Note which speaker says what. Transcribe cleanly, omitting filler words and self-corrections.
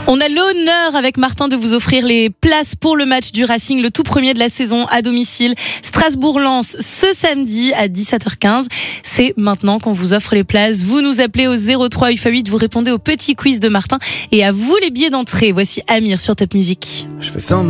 Speaker 1: On a l'honneur avec Martin de vous offrir les places pour le match du Racing, le tout premier de la saison à domicile. Strasbourg-Lens ce samedi à 17h15. C'est maintenant qu'on vous offre les places. Vous nous appelez au 03 8x8, vous répondez au petit quiz de Martin et à vous les billets d'entrée. Voici Amir sur Top Music.
Speaker 2: Je fais semblant